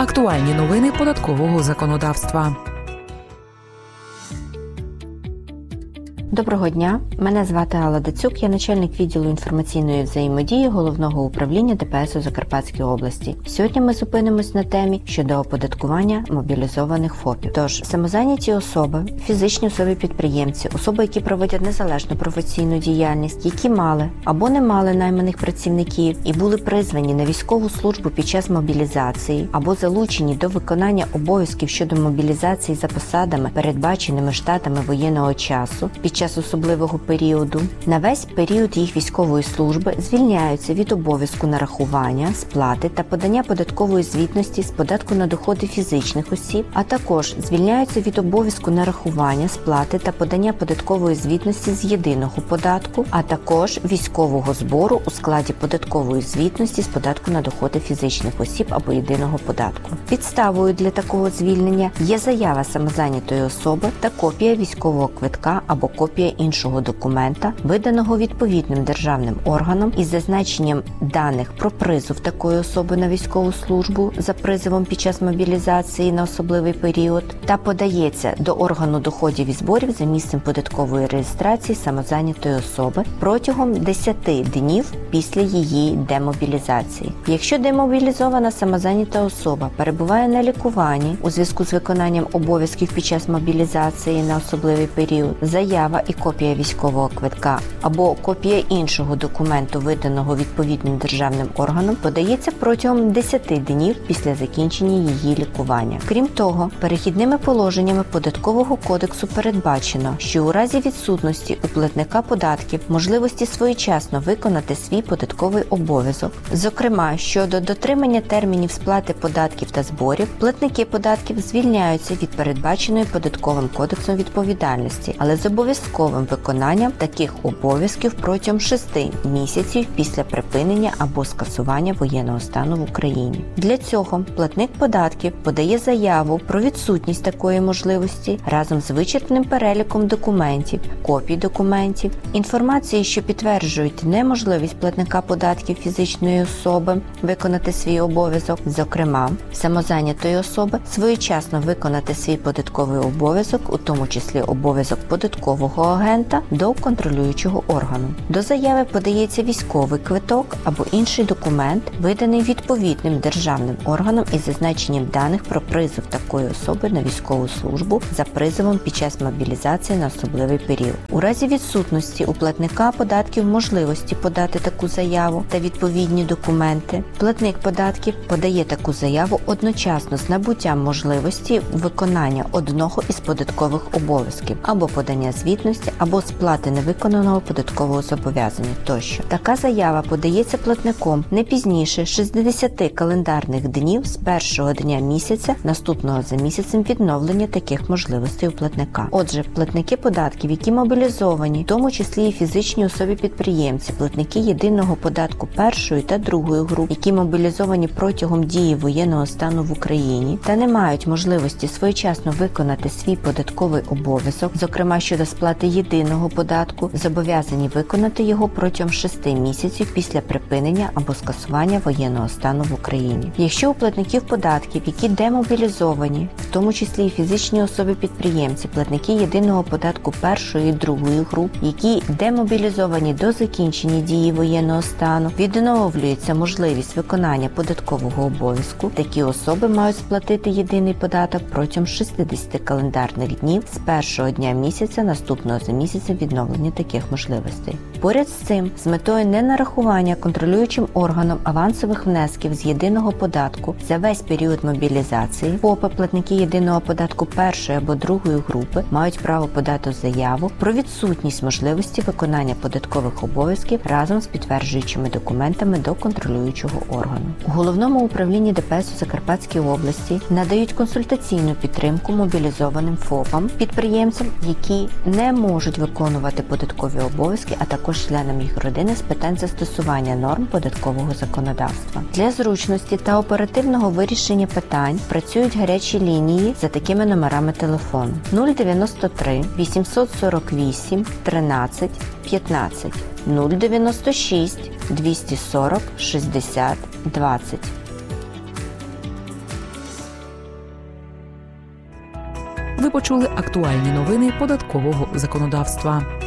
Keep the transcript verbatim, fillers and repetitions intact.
Актуальні новини податкового законодавства. Доброго дня, мене звати Алла Дацюк, я начальник відділу інформаційної взаємодії Головного управління Д П С у Закарпатській області. Сьогодні ми зупинимось на темі щодо оподаткування мобілізованих ФОПів. Тож, самозайняті особи, фізичні особи-підприємці, особи, які проводять незалежну професійну діяльність, які мали або не мали найманих працівників і були призвані на військову службу під час мобілізації, або залучені до виконання обов'язків щодо мобілізації за посадами, передбаченими штатами воєнного часу, під час особливого періоду, на весь період їх військової служби звільняються від обов'язку нарахування, сплати та подання податкової звітності з податку на доходи фізичних осіб, а також звільняються від обов'язку нарахування, сплати та подання податкової звітності з єдиного податку, а також військового збору у складі податкової звітності з податку на доходи фізичних осіб або єдиного податку. Підставою для такого звільнення є заява самозайнятої особи та копія військового квитка або копія іншого документа, виданого відповідним державним органом із зазначенням даних про призов такої особи на військову службу за призовом під час мобілізації на особливий період та подається до органу доходів і зборів за місцем податкової реєстрації самозайнятої особи протягом десяти днів після її демобілізації. Якщо демобілізована самозайнята особа перебуває на лікуванні у зв'язку з виконанням обов'язків під час мобілізації на особливий період, заява і копія військового квитка або копія іншого документу, виданого відповідним державним органом, подається протягом десяти днів після закінчення її лікування. Крім того, перехідними положеннями Податкового кодексу передбачено, що у разі відсутності у платника податків можливості своєчасно виконати свій податковий обов'язок, зокрема, щодо дотримання термінів сплати податків та зборів, платники податків звільняються від передбаченої Податковим кодексом відповідальності, але з обов'язковим виконанням таких обов'язків протягом шести місяців після припинення або скасування воєнного стану в Україні. Для цього платник податків подає заяву про відсутність такої можливості разом з вичерпним переліком документів, копій документів, інформації, що підтверджують неможливість платника податків фізичної особи виконати свій обов'язок, зокрема, самозайнятої особи своєчасно виконати свій податковий обов'язок, у тому числі обов'язок податкового агента, до контролюючого органу. До заяви подається військовий квиток або інший документ, виданий відповідним державним органом із зазначенням даних про призов такої особи на військову службу за призовом під час мобілізації на особливий період. У разі відсутності у платника податків можливості подати таку заяву та відповідні документи, платник податків подає таку заяву одночасно з набуттям можливості виконання одного із податкових обов'язків або подання звітності, або сплати невиконаного податкового зобов'язання тощо. Така заява подається платником не пізніше шістдесят календарних днів з першого дня місяця, наступного за місяцем відновлення таких можливостей у платника. Отже, платники податків, які мобілізовані, в тому числі і фізичні особи-підприємці, платники єдиного податку першої та другої груп, які мобілізовані протягом дії воєнного стану в Україні та не мають можливості своєчасно виконати свій податковий обов'язок, зокрема щодо сплати єдиного податку, зобов'язані виконати його протягом шести місяців після припинення або скасування воєнного стану в Україні. Якщо у платників податків, які демобілізовані, в тому числі і фізичні особи-підприємці, платники єдиного податку першої і другої груп, які демобілізовані до закінчення дії воєнного стану, відновлюється можливість виконання податкового обов'язку, такі особи мають сплатити єдиний податок протягом шістдесят календарних днів з першого дня місяця, наступного за місяцем відновлення таких можливостей. Поряд з цим, з метою ненарахування контролюючим органом авансових внесків з єдиного податку за весь період мобілізації, ФОПи, платники єдиного податку першої або другої групи, мають право подати заяву про відсутність можливості виконання податкових обов'язків разом з підтверджуючими документами до контролюючого органу. У Головному управлінні Д П С у Закарпатській області надають консультаційну підтримку мобілізованим ФОПам, підприємцям, які не можуть виконувати податкові обов'язки, а також членам їх родини з питань застосування норм податкового законодавства. Для зручності та оперативного вирішення питань працюють гарячі лінії за такими номерами телефону: нуль дев'яносто три вісімсот сорок вісім тринадцять п'ятнадцять, нуль дев'яносто шість двісті сорок шістдесят двадцять. Ви почули актуальні новини податкового законодавства.